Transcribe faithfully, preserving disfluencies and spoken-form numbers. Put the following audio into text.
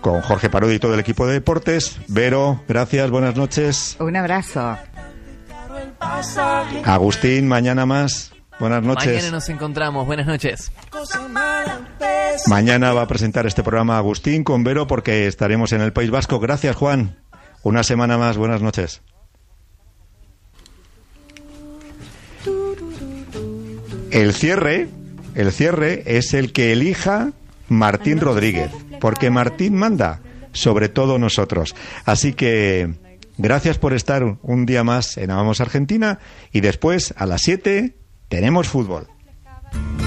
con Jorge Parodi y todo el equipo de deportes. Vero, gracias, buenas noches. Un abrazo. Agustín, mañana más. Buenas noches. Mañana nos encontramos. Buenas noches. Mañana va a presentar este programa Agustín con Vero porque estaremos en el País Vasco. Gracias, Juan. Una semana más. Buenas noches. El cierre, el cierre es el que elija Martín Rodríguez, porque Martín manda sobre todo nosotros. Así que gracias por estar un día más en Amamos Argentina y después a las siete tenemos fútbol.